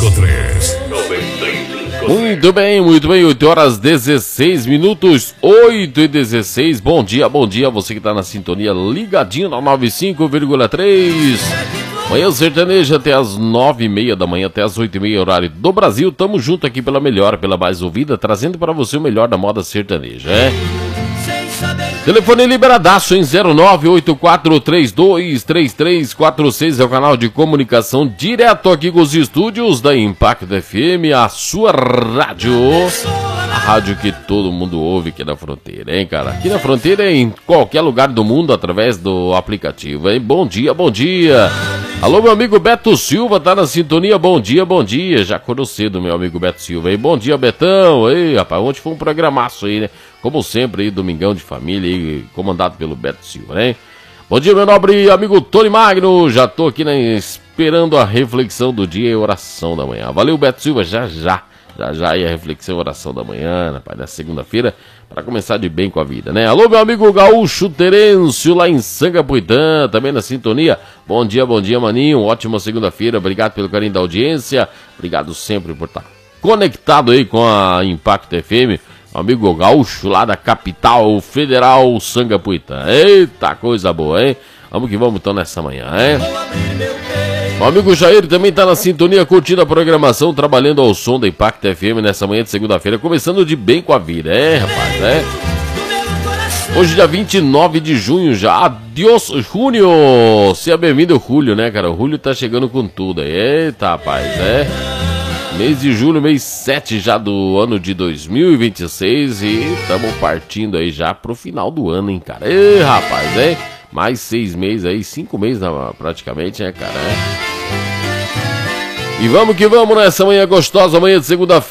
Muito bem, 8 horas 16 minutos, 8h16. Bom dia, você que tá na sintonia, ligadinho na 95,3. Manhã sertaneja até as 9h30 da manhã, até as 8h30, horário do Brasil. Tamo junto aqui pela melhor, pela mais ouvida, trazendo para você o melhor da moda sertaneja, Telefone liberadaço em 0984323346 é o canal de comunicação direto aqui com os estúdios da Impacto FM, a sua rádio, a rádio que todo mundo ouve aqui na fronteira, hein, cara? Aqui na fronteira e em qualquer lugar do mundo através do aplicativo, hein? Bom dia. Alô, meu amigo Beto Silva, tá na sintonia, bom dia, já acordou cedo, meu amigo Beto Silva, hein? Bom dia, Betão, ei, rapaz, ontem foi um programaço aí, né? Como sempre aí, domingão de família aí, comandado pelo Beto Silva, né? Bom dia, meu nobre amigo Tony Magno, já tô aqui, né, esperando a reflexão do dia e oração da manhã. Valeu, Beto Silva, já aí a reflexão e oração da manhã, rapaz, da segunda-feira, para começar de bem com a vida, né? Alô, meu amigo Gaúcho Terêncio, lá em Sangapuitã, também na sintonia. Bom dia, maninho, ótima segunda-feira, obrigado pelo carinho da audiência, obrigado sempre por estar conectado aí com a Impacto FM, amigo Gaúcho, lá da capital federal, Sangapuitã. Eita, coisa boa, hein? Vamos que vamos então nessa manhã, hein? O amigo Jair também tá na sintonia, curtindo a programação, trabalhando ao som da Impacto FM nessa manhã de segunda-feira, começando de bem com a vida, rapaz, Hoje, dia 29 de junho já, adiós, Júnior! Seja bem-vindo, Julio, né, cara? O Julio tá chegando com tudo aí, eita, rapaz, Mês de julho, mês 7 já do ano de 2026 e estamos partindo aí já pro final do ano, hein, cara? Ei, rapaz, mais 6 meses aí, 5 meses praticamente, né, cara? E vamos que vamos nessa manhã gostosa, manhã de segunda-feira.